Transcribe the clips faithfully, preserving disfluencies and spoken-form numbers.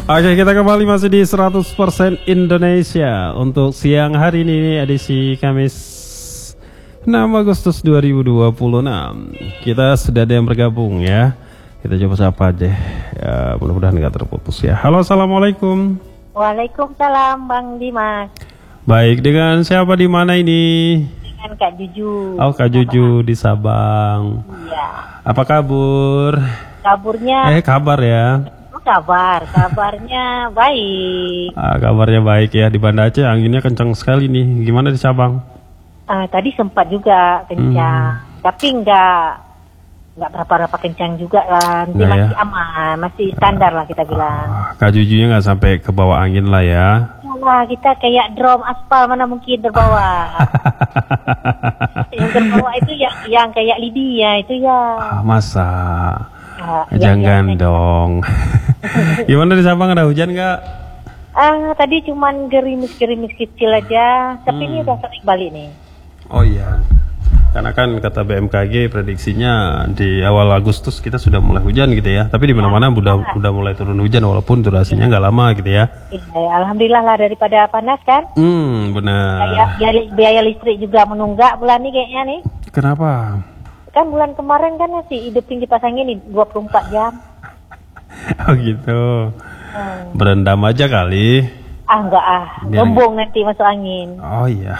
Oke, kita kembali masih di seratus persen Indonesia untuk siang hari ini, edisi Kamis enam Agustus dua ribu dua puluh enam. Kita sudah ada yang bergabung ya. Kita coba sapa aja. Ya, mudah-mudahan nggak terputus ya. Halo, assalamualaikum. Waalaikumsalam, Bang Dimas. Baik, dengan siapa di mana ini? Dengan Kak Juju. Oh, Kak Juju di Sabang. Iya. Apa kabur? Kaburnya. Eh, kabar ya. Kabar, kabarnya baik. Ah, kabarnya baik ya. Di Banda Aceh anginnya kencang sekali nih. Gimana di Sabang? Uh, tadi sempat juga kencang, hmm. tapi nggak nggak berapa-berapa kencang juga lah. Nanti nah, masih ya? aman, masih standar lah kita bilang. Ah, Kak Jujunya nggak sampai ke bawah angin lah ya. Wah, kita kayak drum aspal, mana mungkin terbawa. Yang terbawa itu yang yang kayak lidi ya, itu ya. Ah, masa? Uh, Jangan ya, ya, dong. Gimana di Sabang, ada hujan nggak? Ah, tadi cuman gerimis-gerimis kecil aja, tapi hmm. ini udah sering balik nih. Oh iya, karena kan kata B M K G prediksinya di awal Agustus kita sudah mulai hujan gitu ya. Tapi di mana-mana udah udah mulai turun hujan walaupun durasinya nggak lama gitu ya. Iya, alhamdulillah lah daripada panas kan. Hmm, benar. Biaya, biaya, biaya listrik juga menunggak bulan ini kayaknya nih. Kenapa? Kan bulan kemarin kan masih hidupin kipas angin nih dua puluh empat jam. Oh gitu. Hmm. Berendam aja kali. Ah enggak ah, gembong nanti masuk angin. Oh iya.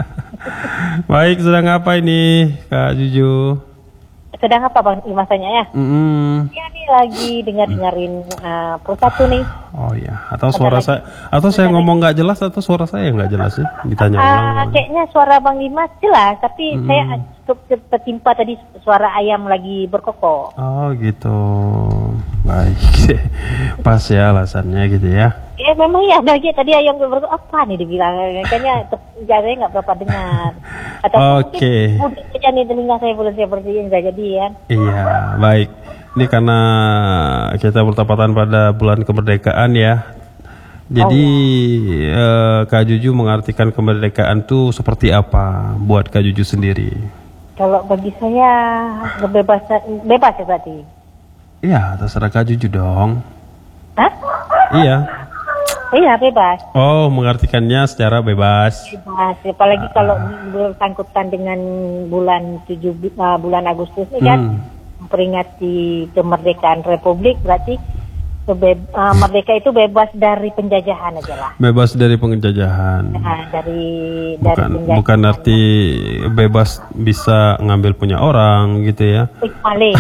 Baik, sedang apa ini Kak Juju? Sedang apa Bang Imasanya ya? Mm-hmm. Ya nih lagi dengar-dengarin uh, persatu nih. Oh iya, atau suara saya, atau saya ngomong nggak jelas, atau suara saya nggak jelas sih? Ditanya uh, ulang. Kayaknya suara Bang Dimas jelas, tapi mm-hmm. saya tertimpa tadi suara ayam lagi berkokok. Oh gitu, baik. Pas ya alasannya gitu ya. Ya memang ya, lagi tadi ayam berkokok apa nih dibilang, kayaknya saya nggak berapa dengar. Oke. Okay. Mungkin saja nih telinga saya belum saya bersihin saja dia. Iya, baik. Ini karena kita bertepatan pada bulan kemerdekaan ya. Jadi oh, ya. eh, Kak Juju mengartikan kemerdekaan itu seperti apa buat Kak Juju sendiri? Kalau bagi saya kebebasan, bebas ya berarti? Iya, terserah Kak Juju dong. Hah? Iya. Iya, bebas. Oh, mengartikannya secara bebas. Bebas, apalagi uh, kalau bersangkutan dengan bulan tujuh uh, bulan Agustus ini kan hmm. memperingati kemerdekaan Republik, berarti kebe- uh, merdeka itu bebas dari penjajahan aja lah. Bebas dari penjajahan. Nah, dari bukan, dari penjajahan. Bukan arti bebas bisa ngambil punya orang gitu ya. Paling.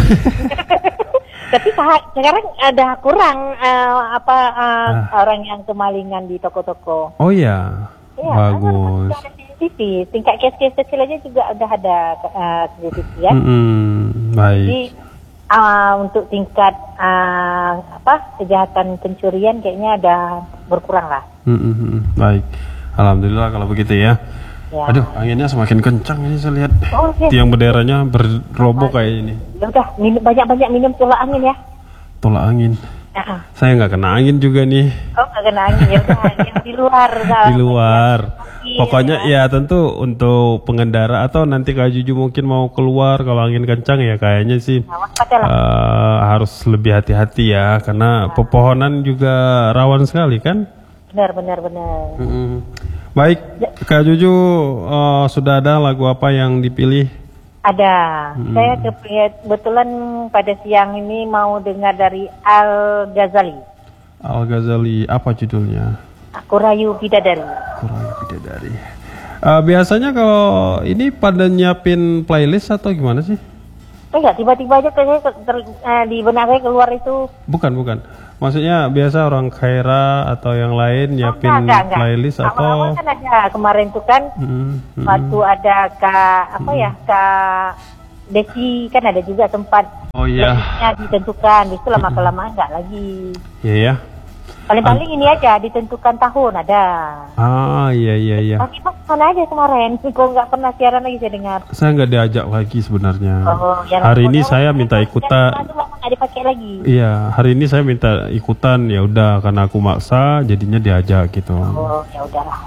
Tapi sekarang ada kurang uh, apa uh, ah. orang yang kemalingan di toko-toko. Oh iya, ya, bagus. Ada C C T V, tingkat kes-kes kecil aja juga udah ada uh, C C T V ya. Mm-hmm. Baik. Jadi uh, untuk tingkat uh, apa kejahatan pencurian kayaknya ada berkurang lah. Mm-hmm. Baik, alhamdulillah kalau begitu ya. Ya. Aduh, anginnya semakin kencang ini saya lihat. Oh, okay. Tiang benderanya berroboh kayak ini. Ya udah, minum, banyak-banyak minum tolak angin ya. Tolak angin. Uh-huh. Saya nggak kena angin juga nih. Oh, nggak kena angin ya udah, yang di luar. Di luar. Ya. Pokoknya ya. ya tentu untuk pengendara atau nanti Kak Juju mungkin mau keluar kalau angin kencang ya kayaknya sih nah, uh, harus lebih hati-hati ya karena nah. pepohonan juga rawan sekali kan. Benar, benar, benar. Mm-hmm. Baik, Kak Juju, uh, sudah ada lagu apa yang dipilih? Ada. Hmm. Saya kebetulan pada siang ini mau dengar dari Al Ghazali. Al Ghazali, apa judulnya? Aku Rayu Bidadari. Aku Rayu Bidadari. Uh, biasanya kalau ini pada nyiapin playlist atau gimana sih? Enggak, tiba-tiba aja kayaknya ter, uh, di benak saya keluar itu. Bukan, bukan. Maksudnya biasa orang Khaira atau yang lain nyiapin oh, enggak, enggak, playlist enggak. atau awal-awal kan ada kemarin tuh kan hmm, hmm. waktu ada Kak apa hmm. ya Kak Desi kan ada juga tempat oh iya ditentukan itu lama kelamaan enggak lagi. Iya ya. Paling-paling ini aja ditentukan tahun ada. Ah iya iya iya. Tapi pas mana aja kemarin, kok nggak pernah siaran lagi saya dengar. Saya nggak diajak lagi sebenarnya. Oh, ya hari ini saya minta ikutan. Nggak dipakai lagi. Iya, hari ini saya minta ikutan ya udah karena aku maksa jadinya diajak gitu. Oh ya udahlah.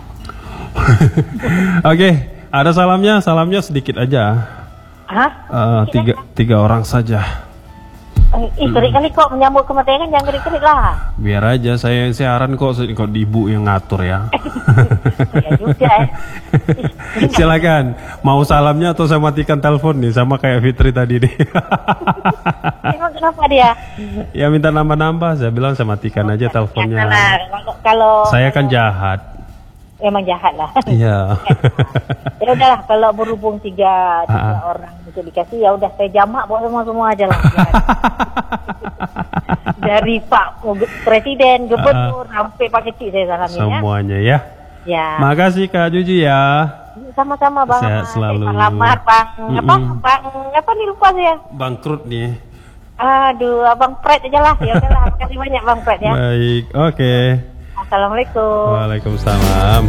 Oke, ada salamnya, salamnya sedikit aja. Hah? Uh, tiga tiga orang saja. Ih, kerik kali kok menyambut kemerdekaan, jangan kerik-kerik lah. Biar aja saya yang siaran kok, kok ibu yang ngatur ya. Ya juga ya. Silakan, mau salamnya atau saya matikan telepon nih sama kayak Fitri tadi nih. Emang kenapa dia? Ya minta nambah-nambah, saya bilang saya matikan aja teleponnya. Nah, kalau Saya kan jahat. emang jahat lah. Iya. Ya udahlah, kalau berhubung tiga, tiga Ah. orang itu dikasih, ya udah saya jamak buat semua-semua aja lah. Dari Pak Presiden, Gubernur, sampai Pak Kecil saya salamin ya. Semuanya ya. Ya. Makasih Kak Juji ya. Sama-sama Bang. Sehat selalu. Pak Lamar, Bang. Apa? Mm-mm. Bang, apa nih lupa saya? Bangkrut nih. Aduh, Abang Fred aja lah. Ya udahlah, makasih banyak Bang Fred ya. Baik, oke. Assalamualaikum. Waalaikumsalam.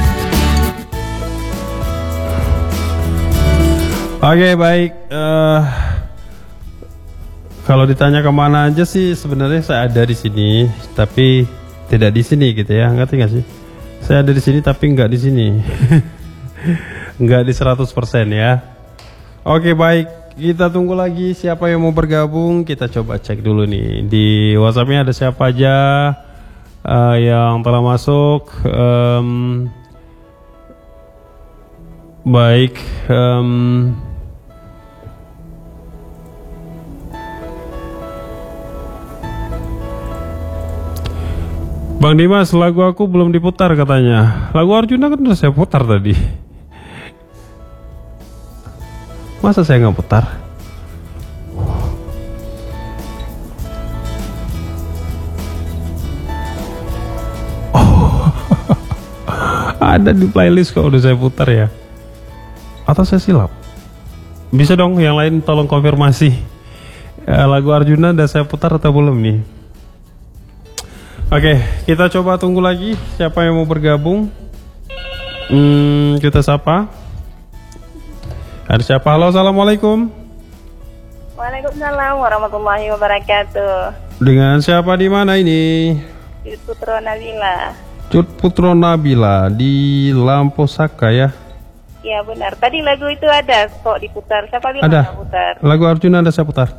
Oke, baik. Eh, kalau ditanya kemana aja sih, sebenarnya saya ada di sini, tapi tidak di sini gitu ya. Ngerti nggak sih? Saya ada di sini, tapi nggak di sini. Nggak di seratus persen ya. Oke, baik. Kita tunggu lagi siapa yang mau bergabung. Kita coba cek dulu nih di WhatsApp-nya ada siapa aja uh, yang telah masuk. Um, baik. Um, Bang Dimas, lagu aku belum diputar katanya. Lagu Arjuna kan udah saya putar tadi. Masa saya nggak putar? Oh, ada di playlist kok udah saya putar ya. Atau saya silap? Bisa dong yang lain tolong konfirmasi. Ya, lagu Arjuna udah saya putar atau belum nih? Oke, kita coba tunggu lagi siapa yang mau bergabung. Hmm, kita sapa. Ada siapa? Halo, assalamualaikum. Waalaikumsalam warahmatullahi wabarakatuh. Dengan siapa di mana ini? Cut Putro Nabila. Cut Putro Nabila di Lamposaka ya? Iya benar. Tadi lagu itu ada kok diputar. Siapa bilang Ada. nggak putar? Lagu Arjuna ada saya putar.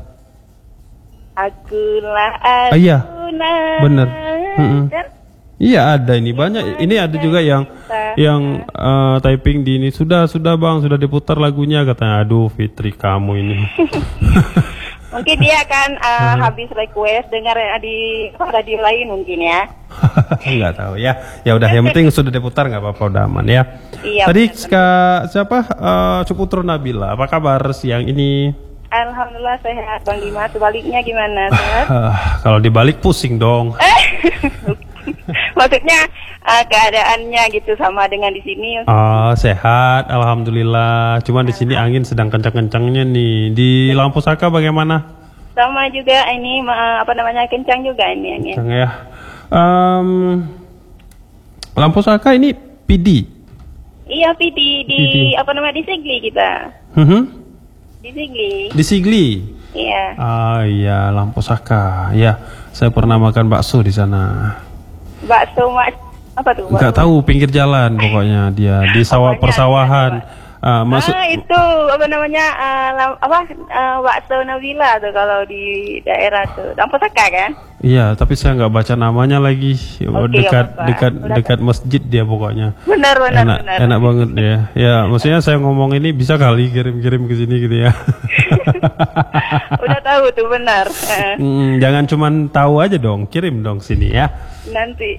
Akulah Ah, iya. Arjuna. Bener. Mm-mm. Kan? Iya ada ini banyak. Ini ada juga yang yang uh, typing di ini sudah sudah bang sudah diputar lagunya katanya. Aduh Fitri kamu ini. Mungkin dia akan uh, habis request dengar di radio lain mungkin ya. Nggak tahu ya. Ya udah yang penting sudah diputar nggak apa-apa udah aman ya. Iya, Tadi benar, ska, siapa uh, Cuputro Nabila apa kabar siang ini? Alhamdulillah sehat Bang Dimas. Sebaliknya gimana? Sehat? Uh, kalau dibalik pusing dong. Maksudnya uh, keadaannya gitu sama dengan di sini. Oh, sehat, alhamdulillah. Cuma di sini angin sedang kencang-kencangnya nih. Di Lamposaka bagaimana? Sama juga ini uh, apa namanya kencang juga ini angin. Kencang ya. Um, Lamposaka ini P D. Iya, P D di P D. apa namanya di Sigli kita. Hmm? Di Sigli. Di Sigli. Iya. Ah iya, Lamposaka. Ya, saya pernah makan bakso di sana. Bakso mak apa tuh? Enggak tahu pinggir jalan pokoknya dia di sawah Pokoknya persawahan. Ah, maksud Ah itu apa namanya uh, lam- apa uh, bakso Nabila tuh kalau di daerah tuh Lamposaka kan? iya, tapi saya nggak baca namanya lagi. Oke, dekat nggak apa-apa. dekat Udah dekat masjid dia pokoknya. Benar benar enak benar. enak banget ya. Ya, maksudnya saya ngomong ini bisa kali kirim-kirim ke sini gitu ya. Udah tahu tuh benar. Eh, Hmm, jangan cuman tahu aja dong, kirim dong sini ya. nanti.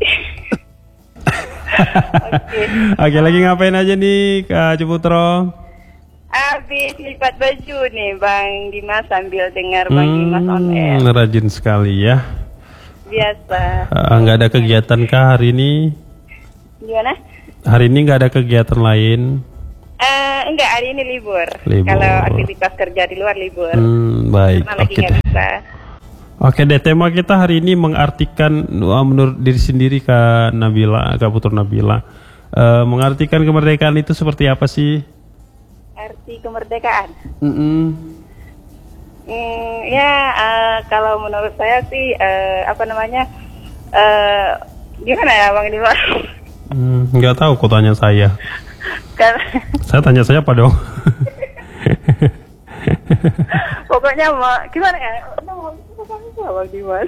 Oke. Oke, lagi ngapain aja nih Kak Ciputro? Habis lipat baju nih Bang Dimas sambil dengar Bang Dimas on air. Hmm, rajin sekali ya. Biasa. Ah, nggak ada kegiatan kah hari ini? Gimana? Hari ini nggak ada kegiatan lain? Eh enggak, hari ini libur. Libur. Kalau aktivitas kerja di luar libur. Hmm, baik. Karena lagi Oke nggak deh. bisa. Oke deh, tema kita hari ini mengartikan uh, menurut diri sendiri Kak Nabila, Kak Putro Nabila. Uh, mengartikan kemerdekaan itu seperti apa sih? Arti kemerdekaan. Mm-mm. Hmm, ya eh, kalau menurut saya sih eh, apa namanya eh, gimana ya Bang Dimas? Hmm, nggak tahu kok tanya saya. Kan- Saya tanya saya apa dong? Pokoknya mau gimana ya? apa-apa, Bang Dimas.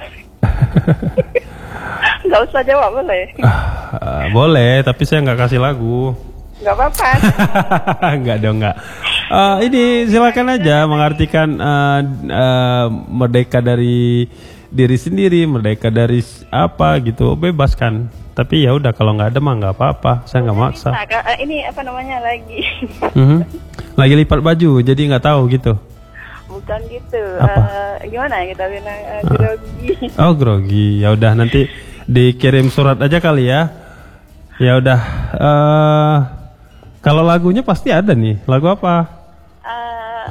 Nggak usah jawab, boleh? Uh, boleh, tapi saya nggak kasih lagu. Nggak apa-apa. Nggak dong, nggak. Uh, ini silakan aja mengartikan uh, uh, merdeka dari diri sendiri, merdeka dari apa gitu, bebaskan. Tapi ya udah, kalau nggak ada mah nggak apa-apa, saya nggak maksa. Nah, ini apa namanya lagi? Mm-hmm. Lagi lipat baju, jadi nggak tahu gitu. Bukan gitu. Apa? Uh, gimana ya kita bilang uh, grogi. Oh grogi, ya udah nanti dikirim surat aja kali ya. Ya udah. Uh, kalau lagunya pasti ada nih. Lagu apa? Uh,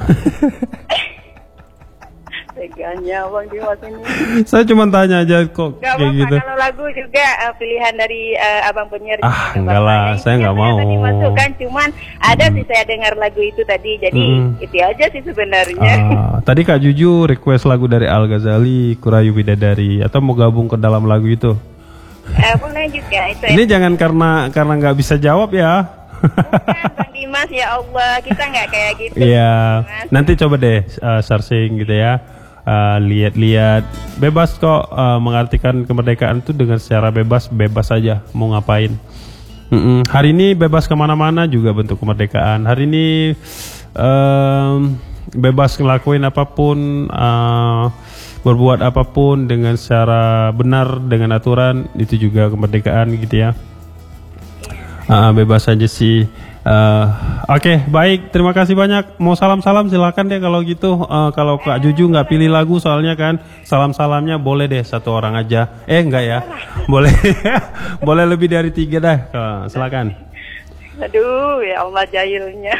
Teganya Bang Dimas ini. Saya cuma tanya aja kok Gak kayak apa-apa, gitu. kalau lagu juga uh, pilihan dari uh, abang penyiar. Ah enggak lah, saya nggak mau. Tadi masukkan, cuman ada hmm. sih saya dengar lagu itu tadi, jadi hmm. itu aja sih sebenarnya. Ah, tadi Kak Juju request lagu dari Al Ghazali, Kurayu Bidadari, atau mau gabung ke dalam lagu itu? Eh, boleh juga itu. Ini ya. Jangan karena karena nggak bisa jawab ya. Bukan Bang Dimas, ya Allah, kita nggak kayak gitu. Iya, nanti coba deh uh, searching gitu ya. Uh, lihat-lihat, bebas kok uh, mengartikan kemerdekaan itu dengan secara bebas, bebas saja mau ngapain. Mm-mm. Hari ini bebas kemana-mana juga bentuk kemerdekaan. Hari ini um, bebas ngelakuin apapun, uh, berbuat apapun dengan secara benar, dengan aturan, itu juga kemerdekaan gitu ya. Uh, bebas aja sih. Uh, Oke, okay, baik. Terima kasih banyak. Mau salam-salam silakan deh kalau gitu. Uh, kalau Kak Juju nggak pilih lagu soalnya kan, salam-salamnya boleh deh satu orang aja. Eh enggak ya? Boleh, boleh lebih dari tiga dah. Uh, silakan. Aduh, ya Allah jahilnya.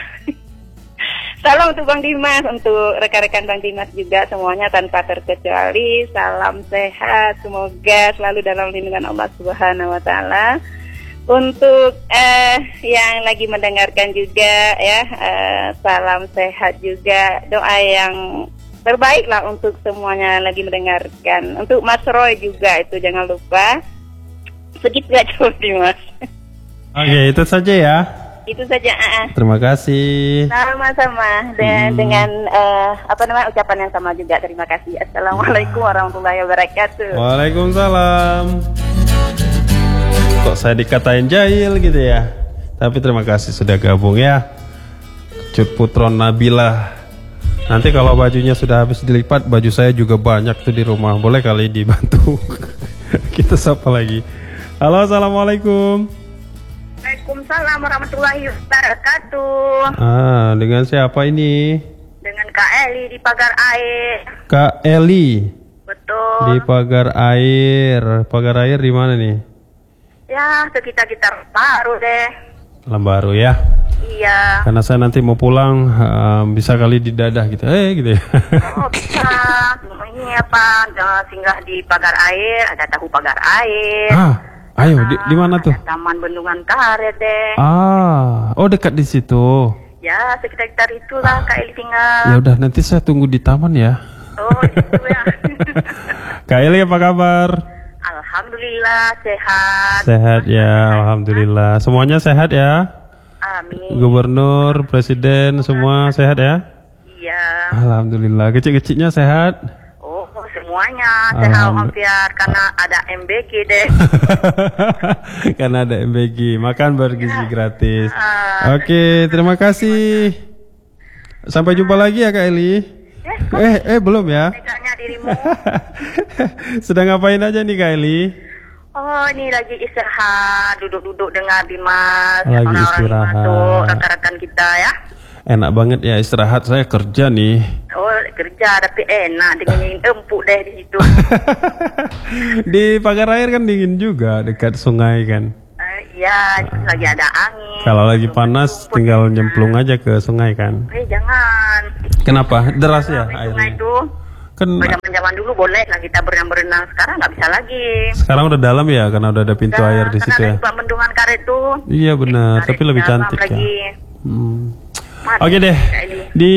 Salam untuk Bang Dimas, untuk rekan-rekan Bang Dimas juga semuanya tanpa terkecuali. Salam sehat, semoga selalu dalam lindungan Allah Subhanahu Wa Taala. Untuk eh, yang lagi mendengarkan juga ya, eh, salam sehat juga, doa yang terbaik lah untuk semuanya lagi mendengarkan. Untuk Mas Roy juga itu jangan lupa. Segitu aja Dimas. Oke, itu saja ya. Itu saja. Uh, Terima kasih. Sama-sama. Dan hmm. dengan uh, apa namanya ucapan yang sama juga. Terima kasih. Assalamualaikum warahmatullahi wabarakatuh. Waalaikumsalam. Kok saya dikatain jahil gitu ya. Tapi terima kasih sudah gabung ya. Cut Putron Nabila. Nanti kalau bajunya sudah habis dilipat, baju saya juga banyak tuh di rumah. Boleh kali dibantu. Kita sapa lagi. Halo, assalamualaikum. Waalaikumsalam warahmatullahi wabarakatuh. Ah, dengan siapa ini? Dengan Kak Eli di Pagar Air. Kak Eli. Betul. Di Pagar Air. Pagar Air di mana nih? Ya, sekitar-kitar Baru deh. Lambaru ya. Iya. Karena saya nanti mau pulang, um, bisa kali di dadah gitu, eh gitu ya. Oh bisa. Ini apa? Singgah di Pagar Air, ada tahu Pagar Air. Ah, ayo di, di mana tuh? Taman Bendungan Karet deh. Ah, oh dekat di situ. Ya, sekitar-kitar itulah Kak Eli tinggal. Ya udah, nanti saya tunggu di taman ya. Oh gitu ya. Kak Eli apa kabar? Alhamdulillah sehat. Sehat ya, alhamdulillah. Semuanya sehat ya? Amin. Gubernur, presiden semua sehat ya? Iya. Alhamdulillah. Kecil-kecilnya sehat? Oh, semuanya sehat hampir karena ada M B G deh. Karena ada M B G, makan bergizi ya. Gratis. Uh, Oke, terima kasih. Sampai jumpa lagi ya Kak Eli. Eh, eh, eh belum ya? Dirimu. Sedang ngapain aja nih Kak Eli? Oh, ini lagi istirahat, duduk-duduk dengar Dimas, lagi orang-orang istirahat. Dimas, rekan-rekan kita ya. Enak banget ya istirahat, saya kerja nih. Oh, kerja tapi enak, dingin empuk deh di situ. Di Pagar Air kan dingin juga, dekat sungai kan. Iya, uh, lagi ada angin. Kalau lagi panas tinggal nyemplung aja ke sungai kan. Eh, jangan. Kenapa? Deras ya airnya? Sungai itu. Kan zaman-zaman dulu boleh lah kita berenang-berenang, sekarang nggak bisa lagi. Sekarang udah dalam ya, karena udah ada pintu udah, air di situ ya. Karena Bendungan Karet tuh. Iya benar, tapi lebih cantik ya. Hmm. Oke deh, di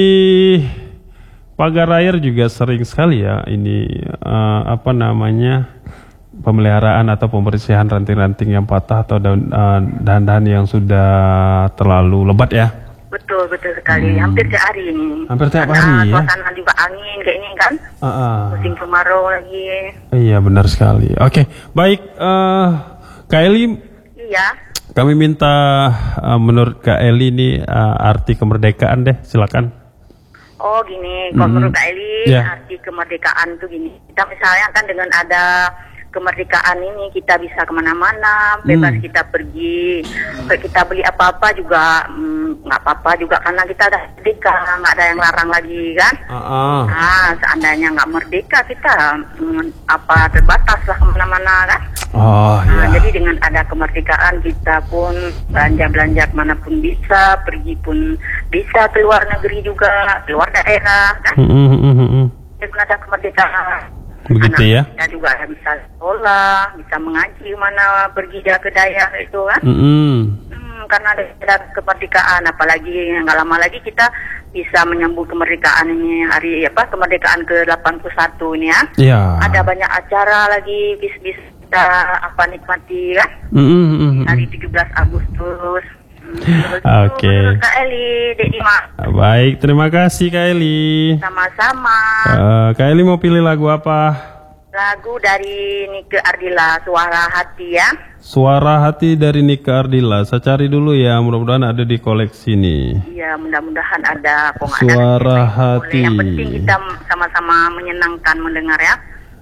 Pagar Air juga sering sekali ya ini uh, apa namanya pemeliharaan atau pembersihan ranting-ranting yang patah atau daun, uh, dahan-dahan yang sudah terlalu lebat ya. Betul, betul sekali. Hmm. Hampir tiap hari ini. Hampir tiap Karena hari ya. suasana juga angin kayak ini kan. Uh -uh. Musim kemarau lagi. Iya benar sekali. Oke, baik. Uh, Kak Eli. Iya. Kami minta uh, menurut Kak Eli ini uh, arti kemerdekaan deh, silakan. Oh gini, kalau Hmm. menurut Kak Eli Yeah. arti kemerdekaan itu gini. Kita misalnya kan dengan ada kemerdekaan ini kita bisa kemana-mana, bebas Hmm. kita pergi, kita beli apa-apa juga mm, nggak apa-apa juga karena kita udah merdeka, nggak ada yang larang lagi kan. Uh -uh. Nah, seandainya nggak merdeka kita mm, apa terbatas lah kemana-mana kan. Oh Nah, ya. jadi dengan ada kemerdekaan kita pun belanja-belanja kemanapun bisa, pergi pun bisa, keluar negeri juga, keluar daerah kan. Hmm, hmm, hmm, hmm, hmm. Dengan ada kemerdekaan. Begitu Anak ya. kita juga bisa sekolah, bisa mengaji mana pergi dia ke daerah itu kan. Hmm, hmm. Hmm, karena ada, ada kemerdekaan, apalagi nggak lama lagi kita bisa menyambut kemerdekaan ini hari apa kemerdekaan ke delapan puluh satu ini ya. Ya. Ada banyak acara lagi bis-bis kita apa nikmati kan. Hmm, hmm, hmm, hmm. Hari tujuh belas Agustus. Oke. Kak Eli, Dek Dima. Baik, terima kasih Kak Eli. Sama-sama. Uh, Kak Eli mau pilih lagu apa? Lagu dari Nike Ardila, Suara Hati ya. Suara Hati dari Nika Ardila. Saya cari dulu ya, mudah-mudahan ada di koleksi nih. Iya, mudah-mudahan ada. Kok nggak Suara ada, Hati. Yang penting kita sama-sama menyenangkan mendengar ya.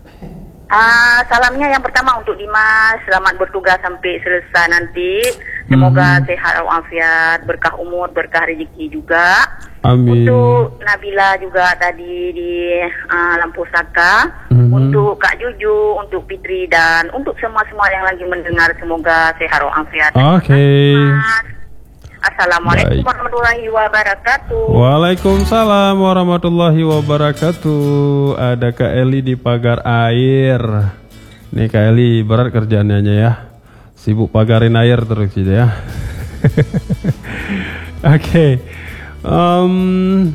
Ah, salamnya yang pertama untuk Dimas, selamat bertugas sampai selesai nanti. Semoga Mhm. sehat walafiat, berkah umur, berkah rezeki juga. Amin. Untuk Nabila juga tadi di uh, Lampu Saka, Mhm. untuk Kak Juju, untuk Fitri dan untuk semua-semua yang lagi mendengar semoga sehat walafiat. Oke. Assalamualaikum Baik. warahmatullahi wabarakatuh. Waalaikumsalam warahmatullahi wabarakatuh. Ada Kak Eli di pagar air. Nih Kak Eli berat kerjaannya ya. Sibuk pagarin air terus gitu ya. Oke. Okay. Um,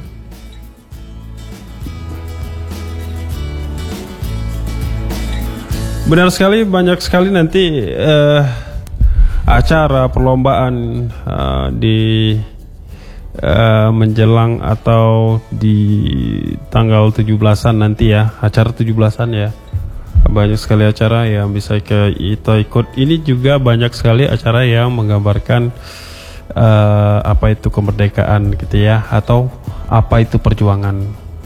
benar sekali, banyak sekali nanti uh, acara perlombaan uh, di uh, menjelang atau di tanggal tujuh belasan nanti ya, acara tujuh belasan ya. Banyak sekali acara yang bisa kita ikut. Ini juga banyak sekali acara yang menggambarkan uh, apa itu kemerdekaan gitu ya, atau apa itu perjuangan.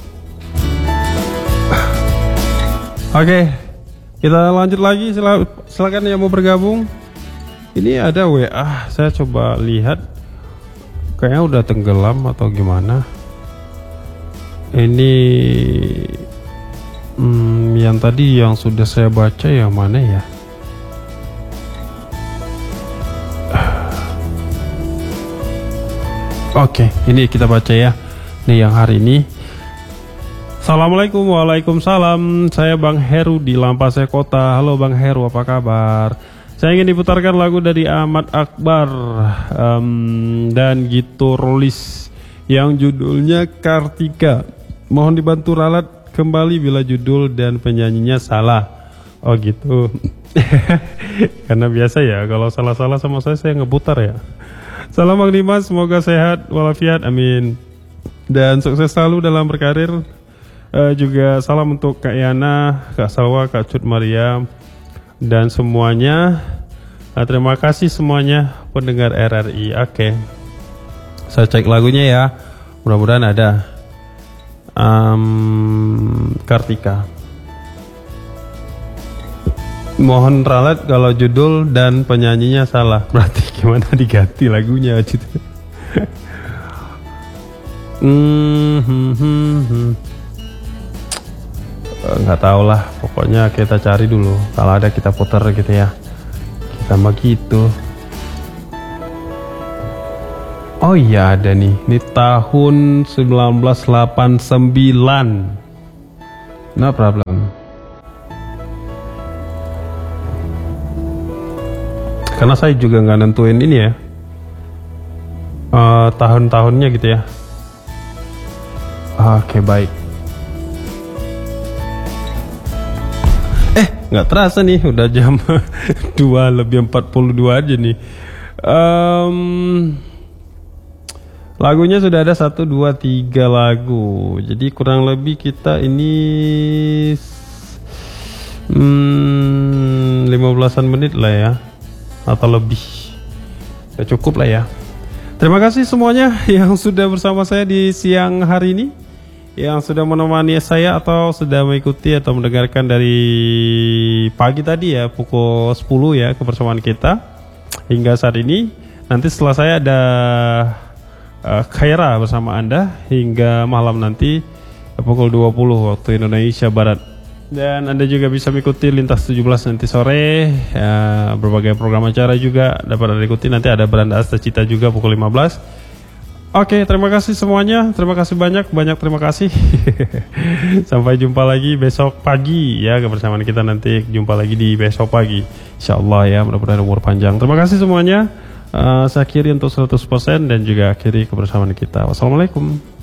Oke, okay, kita lanjut lagi. Sila, silakan yang mau bergabung. Ini ada W A, saya coba lihat. Kayaknya udah tenggelam atau gimana. Ini hmm, yang tadi yang sudah saya baca yang mana ya? Oke, ini kita baca ya. Nih yang hari ini. Assalamualaikum, waalaikumsalam. Saya Bang Heru di Lampasai Kota. Halo Bang Heru, apa kabar? Saya ingin diputarkan lagu dari Ahmad Akbar um, dan Gito Rolis yang judulnya Kartika. Mohon dibantu ralat kembali bila judul dan penyanyinya salah. Oh gitu. Karena biasa ya kalau salah-salah sama saya saya ngeputar ya. Salam Bang Dimas, semoga sehat walafiat, amin. Dan sukses selalu dalam berkarir. uh, Juga salam untuk Kak Yana, Kak Salwa, Kak Cut Maria dan semuanya. Nah, terima kasih semuanya pendengar R R I. Oke, saya cek lagunya ya, mudah-mudahan ada. um, Kartika. Mohon ralat kalau judul dan penyanyinya salah. Berarti gimana diganti lagunya gitu. hmm, hmm, hmm, hmm. Nggak tahu lah, pokoknya kita cari dulu. Kalau ada kita putar gitu ya. Kita mah gitu. Oh iya ada nih. Ini tahun seribu sembilan ratus delapan puluh sembilan. No problem. Karena saya juga nggak nentuin ini ya. Uh, tahun-tahunnya gitu ya. Oke, okay, baik. Eh, nggak terasa nih, udah jam dua lebih empat puluh dua aja nih. Um, Lagunya sudah ada satu, dua, tiga lagu. Jadi kurang lebih kita ini hmm, lima belasan menit lah ya, atau lebih. Sudah cukup lah ya. Terima kasih semuanya yang sudah bersama saya di siang hari ini, yang sudah menemani saya atau sudah mengikuti atau mendengarkan dari pagi tadi ya, pukul sepuluh ya, kebersamaan kita hingga saat ini. Nanti setelah saya ada Uh, Khaira bersama Anda hingga malam nanti uh, pukul dua puluh waktu Indonesia Barat. Dan Anda juga bisa mengikuti Lintas tujuh belas nanti sore, uh, berbagai program acara juga dapat Anda ikuti. Nanti ada Beranda Asta Cita juga pukul lima belas. Oke, terima kasih semuanya. Terima kasih banyak, banyak terima kasih. Sampai jumpa lagi besok pagi ya, kebersamaan kita nanti jumpa lagi di besok pagi. Insyaallah ya, mudah-mudahan umur panjang. Terima kasih semuanya. Uh, saya akhiri untuk seratus persen dan juga akhiri kebersamaan kita. Wassalamualaikum.